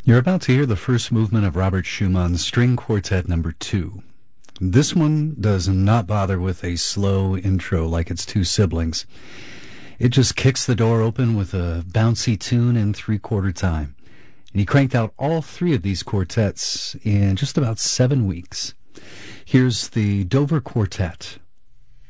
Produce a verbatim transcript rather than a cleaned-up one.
You're about to hear the first movement of Robert Schumann's String Quartet Number Two. This one does not bother with a slow intro like its two siblings. It just kicks the door open with a bouncy tune in three-quarter time. And he cranked out all three of these quartets in just about seven weeks. Here's the Dover Quartet.